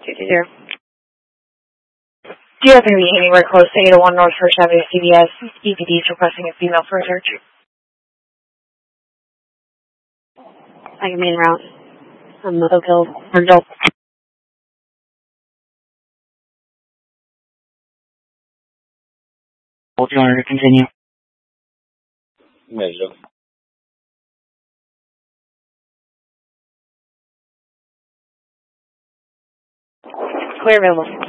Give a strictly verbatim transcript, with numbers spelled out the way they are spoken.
two two zero. Do you happen to be anywhere close to eight oh one North First Avenue, C B S? E P D is requesting a female for a search. I can be en route. I'm Oak Hill, Virgil. Hold your order to continue. Measure. Clear available.